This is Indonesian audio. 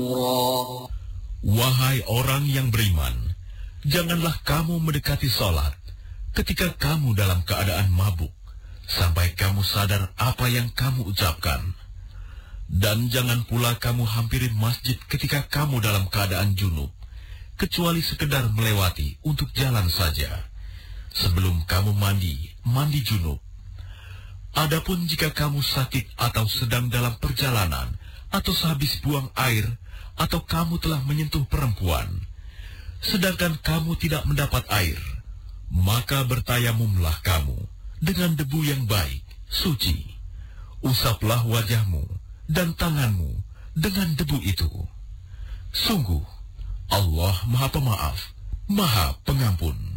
Wahai orang yang beriman, janganlah kamu mendekati salat ketika kamu dalam keadaan mabuk, sampai kamu sadar apa yang kamu ucapkan. Dan jangan pula kamu hampiri masjid ketika kamu dalam keadaan junub, kecuali sekedar melewati untuk jalan saja. Sebelum kamu mandi junub. Adapun jika kamu sakit atau sedang dalam perjalanan, atau sehabis buang air, atau kamu telah menyentuh perempuan, sedangkan kamu tidak mendapat air, maka bertayamumlah kamu dengan debu yang baik, suci. Usaplah wajahmu dan tanganmu dengan debu itu. Sungguh, Allah Maha Pemaaf, Maha Pengampun.